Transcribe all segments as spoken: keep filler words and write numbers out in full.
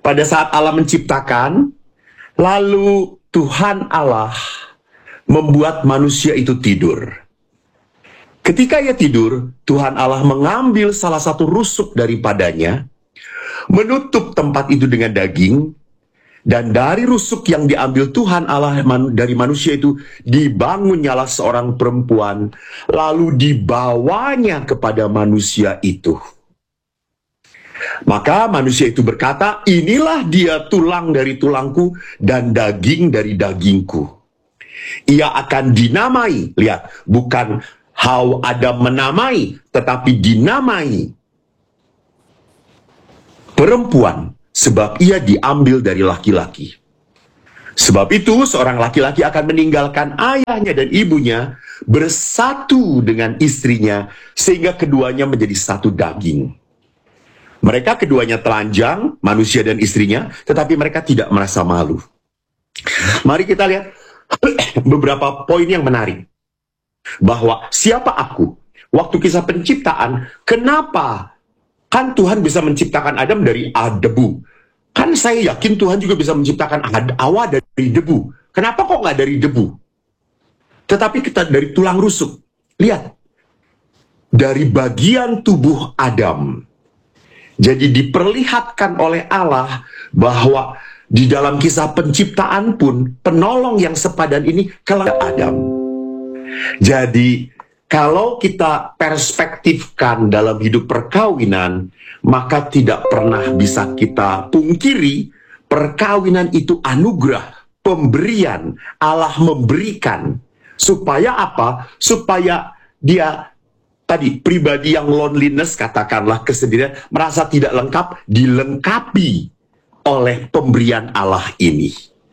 pada saat Allah menciptakan, lalu Tuhan Allah membuat manusia itu tidur. Ketika ia tidur, Tuhan Allah mengambil salah satu rusuk daripadanya, menutup tempat itu dengan daging, dan dari rusuk yang diambil Tuhan Allah man, dari manusia itu, dibangunnyalah seorang perempuan, lalu dibawanya kepada manusia itu. Maka manusia itu berkata, inilah dia tulang dari tulangku dan daging dari dagingku. Ia akan dinamai, lihat, bukan Hawa Adam menamai, tetapi dinamai perempuan, sebab ia diambil dari laki-laki. Sebab itu seorang laki-laki akan meninggalkan ayahnya dan ibunya, bersatu dengan istrinya, sehingga keduanya menjadi satu daging. Mereka keduanya telanjang, manusia dan istrinya, tetapi mereka tidak merasa malu. Mari kita lihat beberapa poin yang menarik. Bahwa siapa aku? Waktu kisah penciptaan, kenapa? Kan Tuhan bisa menciptakan Adam dari debu. Kan saya yakin Tuhan juga bisa menciptakan Hawa dari debu. Kenapa kok nggak dari debu? Tetapi kita dari tulang rusuk. Lihat. Dari bagian tubuh Adam. Jadi diperlihatkan oleh Allah bahwa di dalam kisah penciptaan pun penolong yang sepadan ini kelak Adam. Jadi kalau kita perspektifkan dalam hidup perkawinan, maka tidak pernah bisa kita pungkiri perkawinan itu anugerah, pemberian. Allah memberikan. Supaya apa? Supaya dia tadi pribadi yang loneliness, katakanlah kesendirian, merasa tidak lengkap, dilengkapi oleh pemberian Allah ini.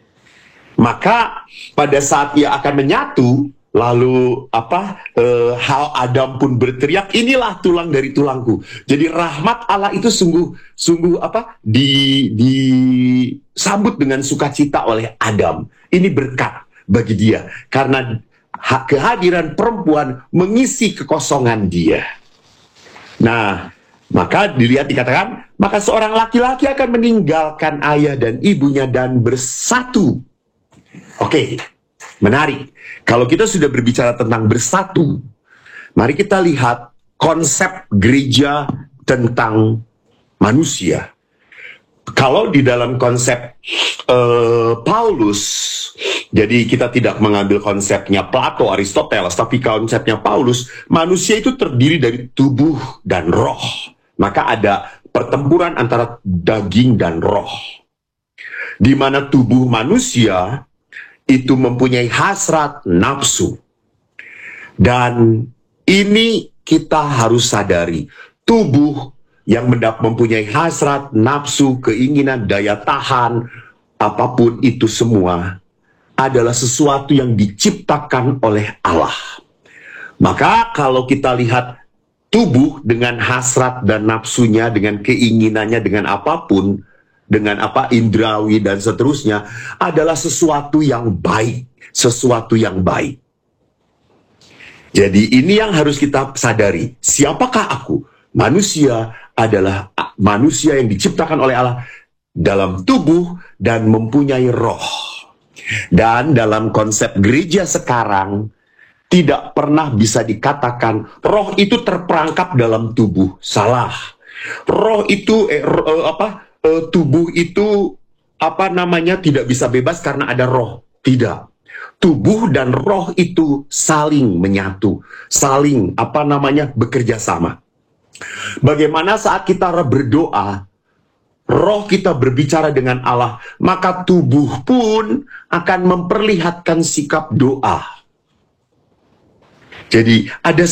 Maka pada saat ia akan menyatu, lalu apa? Eh, hal Adam pun berteriak, inilah tulang dari tulangku. Jadi rahmat Allah itu sungguh, sungguh apa? Di, disambut dengan sukacita oleh Adam. Ini berkat bagi dia karena kehadiran perempuan mengisi kekosongan dia. Nah, maka dilihat dikatakan, maka seorang laki-laki akan meninggalkan ayah dan ibunya dan bersatu. Oke, menarik. Kalau kita sudah berbicara tentang bersatu, mari kita lihat konsep gereja tentang manusia. Kalau di dalam konsep uh, Paulus, jadi kita tidak mengambil konsepnya Plato, Aristoteles, tapi konsepnya Paulus, manusia itu terdiri dari tubuh dan roh. Maka ada pertempuran antara daging dan roh. Di mana tubuh manusia itu mempunyai hasrat nafsu. Dan ini kita harus sadari, tubuh yang mempunyai hasrat, nafsu, keinginan, daya tahan, apapun itu semua, adalah sesuatu yang diciptakan oleh Allah. Maka kalau kita lihat tubuh dengan hasrat dan nafsunya, dengan keinginannya, dengan apapun, dengan apa indrawi dan seterusnya, adalah sesuatu yang baik, sesuatu yang baik. Jadi ini yang harus kita sadari. Siapakah aku? Manusia adalah manusia yang diciptakan oleh Allah dalam tubuh dan mempunyai roh. Dan dalam konsep gereja sekarang, tidak pernah bisa dikatakan roh itu terperangkap dalam tubuh. Salah. Roh itu, eh, eh, apa, eh, tubuh itu, apa namanya, tidak bisa bebas karena ada roh. Tidak. Tubuh dan roh itu saling menyatu. Saling, apa namanya, bekerja sama. Bagaimana saat kita berdoa, roh kita berbicara dengan Allah, maka tubuh pun akan memperlihatkan sikap doa. Jadi ada